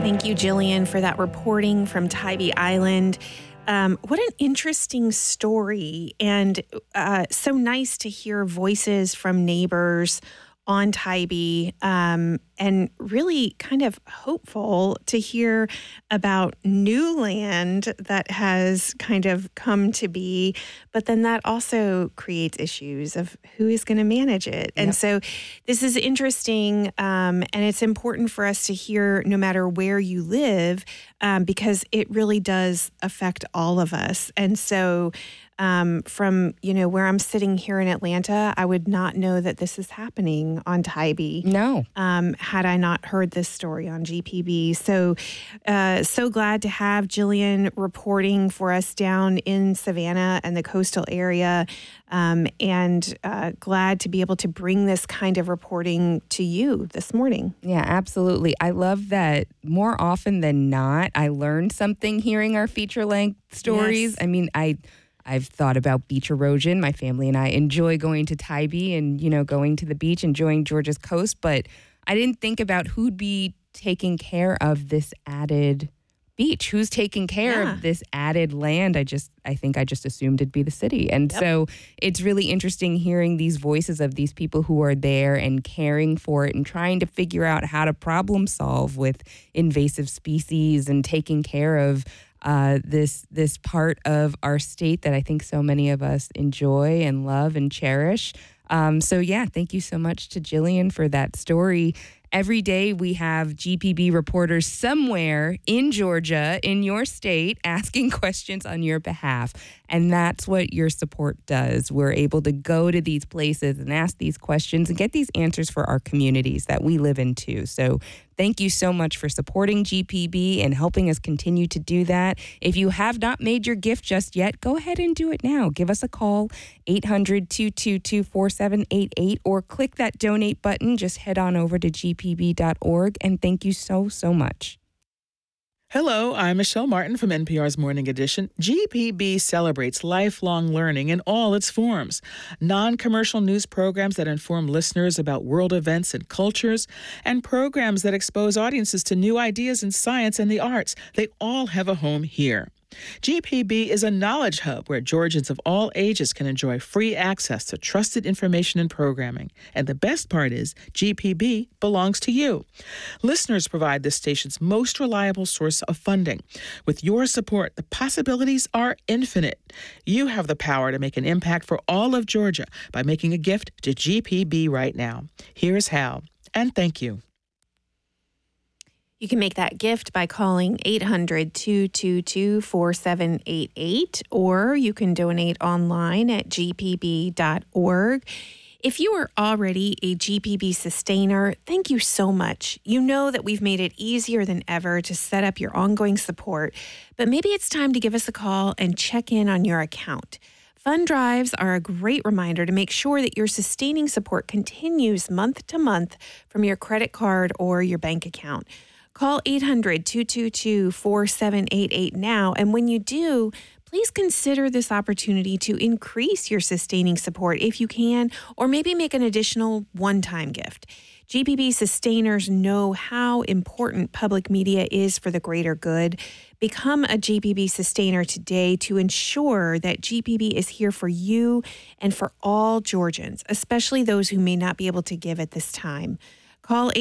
Thank you, Jillian, for that reporting from Tybee Island. What an interesting story, and so nice to hear voices from neighbors on Tybee, and really kind of hopeful to hear about new land that has kind of come to be, but then that also creates issues of who is going to manage it. And so this is interesting, and it's important for us to hear no matter where you live, because it really does affect all of us. And so from, where I'm sitting here in Atlanta, I would not know that this is happening on Tybee. No. Had I not heard this story on GPB. So, so glad to have Jillian reporting for us down in Savannah and the coastal area, and glad to be able to bring this kind of reporting to you this morning. Yeah, absolutely. I love that more often than not, I learned something hearing our feature-length stories. Yes. I mean, I've thought about beach erosion. My family and I enjoy going to Tybee and, going to the beach, enjoying Georgia's coast. But I didn't think about who'd be taking care of this added beach, who's taking care of this added land. I think I just assumed it'd be the city. And so it's really interesting hearing these voices of these people who are there and caring for it and trying to figure out how to problem solve with invasive species and taking care of this part of our state that I think so many of us enjoy and love and cherish. Thank you so much to Jillian for that story. Every day we have GPB reporters somewhere in Georgia, in your state, asking questions on your behalf. And that's what your support does. We're able to go to these places and ask these questions and get these answers for our communities that we live in too. So thank you so much for supporting GPB and helping us continue to do that. If you have not made your gift just yet, go ahead and do it now. Give us a call, 800-222-4788, or click that donate button. Just head on over to gpb.org. And thank you so, so much. Hello, I'm Michelle Martin from NPR's Morning Edition. GPB celebrates lifelong learning in all its forms. Non-commercial news programs that inform listeners about world events and cultures, and programs that expose audiences to new ideas in science and the arts. They all have a home here. GPB is a knowledge hub where Georgians of all ages can enjoy free access to trusted information and programming. And the best part is, GPB belongs to you. Listeners provide this station's most reliable source of funding. With your support, the possibilities are infinite. You have the power to make an impact for all of Georgia by making a gift to GPB right now. Here's how. And thank you. You can make that gift by calling 800-222-4788, or you can donate online at gpb.org. If you are already a GPB sustainer, thank you so much. You know that we've made it easier than ever to set up your ongoing support, but maybe it's time to give us a call and check in on your account. Fund drives are a great reminder to make sure that your sustaining support continues month to month from your credit card or your bank account. Call 800-222-4788 now, and when you do, please consider this opportunity to increase your sustaining support if you can, or maybe make an additional one-time gift. GPB sustainers know how important public media is for the greater good. Become a GPB sustainer today to ensure that GPB is here for you and for all Georgians, especially those who may not be able to give at this time. Call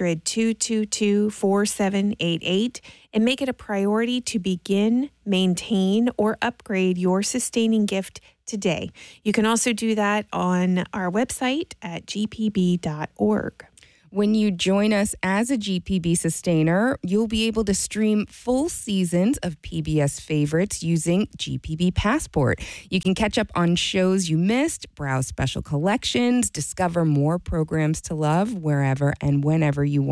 800-222-4788 and make it a priority to begin, maintain, or upgrade your sustaining gift today. You can also do that on our website at gpb.org. When you join us as a GPB sustainer, you'll be able to stream full seasons of PBS favorites using GPB Passport. You can catch up on shows you missed, browse special collections, discover more programs to love wherever and whenever you want.